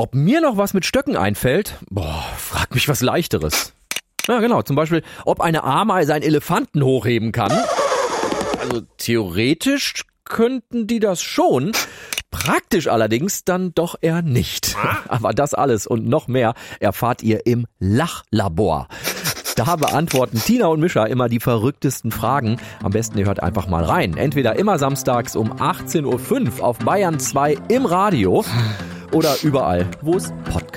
Ob mir noch was mit Stöcken einfällt? Frag mich was Leichteres. Ja, genau, zum Beispiel, ob eine Ameise einen Elefanten hochheben kann. Also theoretisch könnten die das schon, praktisch allerdings dann doch eher nicht. Aber das alles und noch mehr erfahrt ihr im Lachlabor. Da beantworten Tina und Mischa immer die verrücktesten Fragen. Am besten ihr hört einfach mal rein. Entweder immer samstags um 18.05 Uhr auf Bayern 2 im Radio oder überall, wo es Podcasts